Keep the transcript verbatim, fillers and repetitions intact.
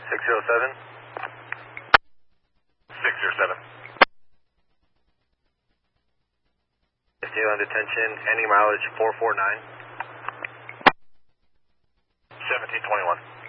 six zero seven. six zero seven. Still on detention, ending mileage four four nine. seventeen twenty-one.